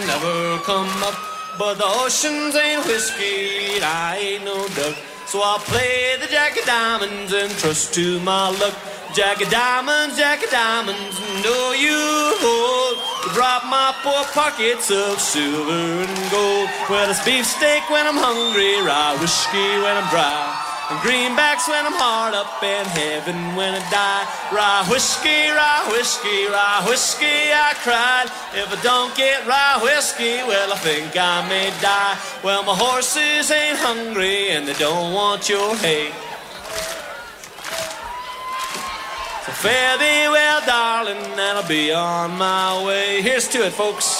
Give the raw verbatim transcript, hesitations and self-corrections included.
never come up. But the oceans ain't whiskey, I ain't no duck. So I'll play the Jack of Diamonds and trust to my luck. Jack of Diamonds, Jack of Diamonds, know you hold to drop my poor pockets of silver and gold. Well, it's beefsteak when I'm hungry, rye whiskey when I'm dry, and greenbacks when I'm hard up, and heaven when I die. Rye whiskey, rye whiskey, rye whiskey, I cried. If I don't get rye whiskey, well, I think I may die. Well, my horses ain't hungry, and they don't want your hay. So fare thee well, darling, and I'll be on my way. Here's to it, folks.